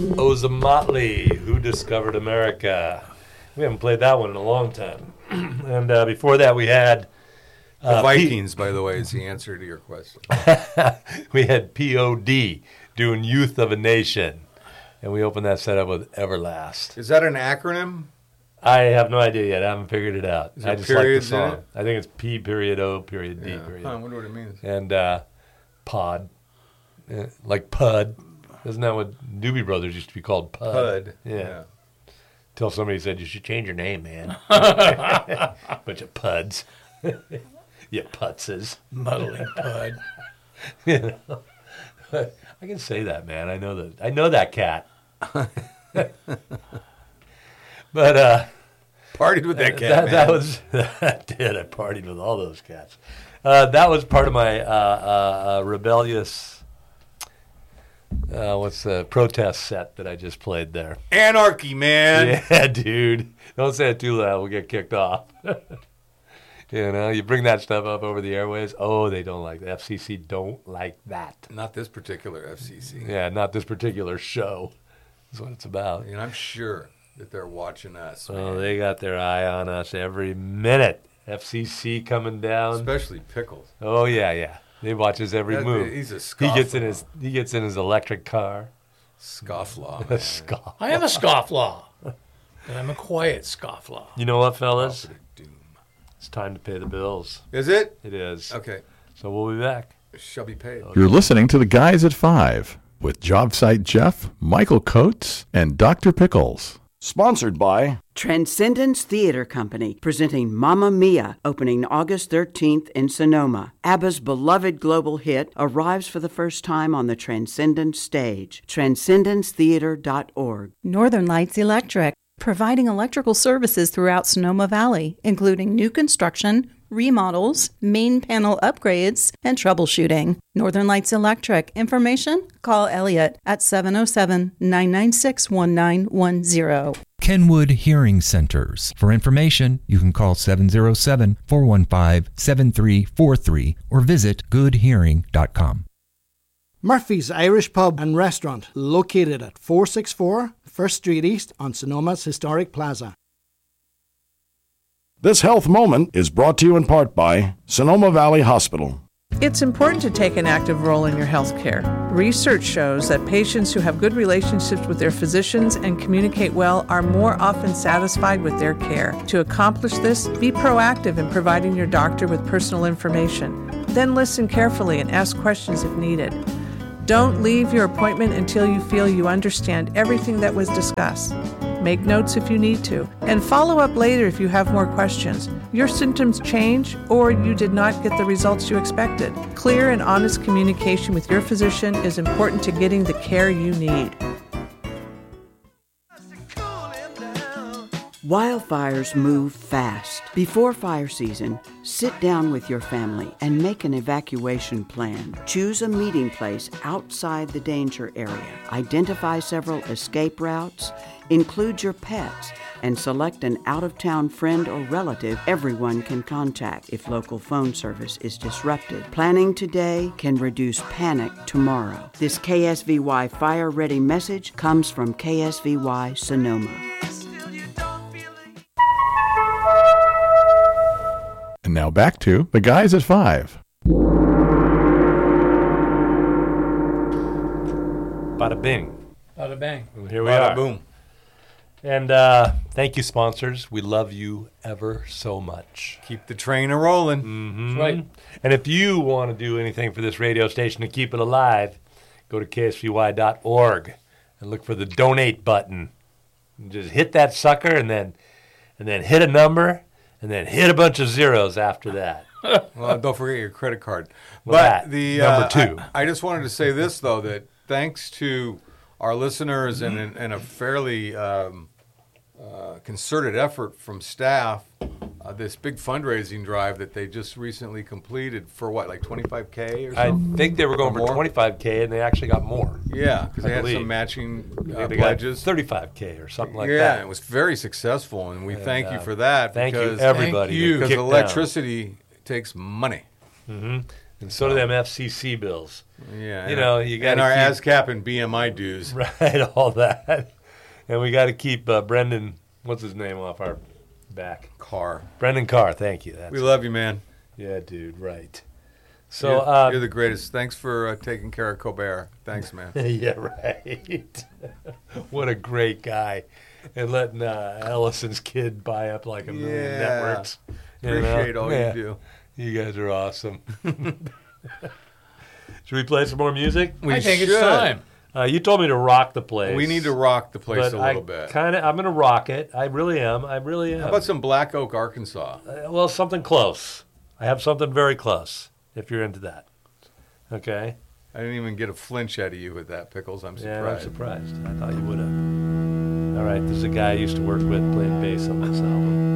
Ozomatli, Who Discovered America. We haven't played that one in a long time. And before that, we had... the Vikings, by the way, is the answer to your question. We had POD, doing Youth of a Nation. And we opened that set up with Everlast. Is that an acronym? I have no idea yet. I haven't figured it out. Is there I just like the periods in song. it? I think it's P.O. period D Yeah. period. I wonder what it means. And Pod. Like Pud. Isn't that what Doobie Brothers used to be called? Pud. Pud. Yeah. Till somebody said, you should change your name, man. Bunch of puds. You putzes. Muddling Pud. You know? I can say that, man. I know that cat. But partied with that cat, that was I did. I partied with all those cats. That was part of my rebellious protest set that I just played there. Anarchy, man. Yeah, dude. Don't say it too loud. We'll get kicked off. You bring that stuff up over the airways. Oh, they don't like that. FCC don't like that. Not this particular FCC. Yeah, not this particular show. That's what it's about. And I'm sure that they're watching us. Oh, they got their eye on us every minute. FCC coming down. Especially Pickles. Oh, yeah. They watch us every move. He's a scofflaw. He gets in his electric car. Scofflaw, man. Scoff. I am a scofflaw. And I'm a quiet scofflaw. You know what, fellas? Doom. It's time to pay the bills. Is it? It is. Okay. So we'll be back. Shall be paid. You're listening to The Guys at 5 with Job Site Jeff, Michael Coates, and Dr. Pickles. Sponsored by Transcendence Theater Company, presenting Mamma Mia, opening August 13th in Sonoma. ABBA's beloved global hit arrives for the first time on the Transcendence stage. TranscendenceTheater.org. Northern Lights Electric, providing electrical services throughout Sonoma Valley, including new construction, remodels, main panel upgrades, and troubleshooting. Northern Lights Electric. Information? Call Elliot at 707-996-1910. Kenwood Hearing Centers. For information, you can call 707-415-7343 or visit goodhearing.com. Murphy's Irish Pub and Restaurant, located at 464 First Street East on Sonoma's Historic Plaza. This health moment is brought to you in part by Sonoma Valley Hospital. It's important to take an active role in your health care. Research shows that patients who have good relationships with their physicians and communicate well are more often satisfied with their care. To accomplish this, be proactive in providing your doctor with personal information. Then listen carefully and ask questions if needed. Don't leave your appointment until you feel you understand everything that was discussed. Make notes if you need to, and follow up later if you have more questions. Your symptoms change, or you did not get the results you expected. Clear and honest communication with your physician is important to getting the care you need. Wildfires move fast. Before fire season, sit down with your family and make an evacuation plan. Choose a meeting place outside the danger area. Identify several escape routes. Include your pets and select an out-of-town friend or relative everyone can contact if local phone service is disrupted. Planning today can reduce panic tomorrow. This KSVY Fire Ready message comes from KSVY Sonoma. And now back to The Guys at 5. Bada bing. Bada bang. Here we Bada are. boom. And thank you, sponsors. We love you ever so much. Keep the train a-rolling. Mm-hmm. That's right. And if you want to do anything for this radio station to keep it alive, go to ksvy.org and look for the donate button. And just hit that sucker and then hit a number and then hit a bunch of zeros after that. Well, don't forget your credit card. Well, But that, the number two. I just wanted to say this, though, that thanks to our listeners and a fairly concerted effort from staff, this big fundraising drive that they just recently completed for what, like $25K or I something? think they were going for Or more? $25K, and they actually got more. Yeah, because they I had believe. some matching They got pledges. $35K or something like yeah, that. it was very successful, and we And, thank you for that. Thank you, because everybody. Thank you. that Because kicked down. electricity takes money. Mm-hmm. And so do them FCC bills. Yeah. You know, you got and our ASCAP and BMI dues. Right, all that. And we got to keep Brendan, what's his name, off our back? Carr. Brendan Carr, thank you. We love you, man. Yeah, dude, right. So you're the greatest. Thanks for taking care of Colbert. Thanks, man. Yeah, right. What a great guy. And letting Ellison's kid buy up like a million networks. Appreciate all you do. You guys are awesome. Should we play some more music? I think it's time. You told me to rock the place. We need to rock the place a little bit. I'm going to rock it. I really am. How about some Black Oak, Arkansas? Well, something close. I have something very close, if you're into that. Okay? I didn't even get a flinch out of you with that, Pickles. I'm surprised. Yeah, I'm surprised. I thought you would have. All right, this is a guy I used to work with playing bass on this album.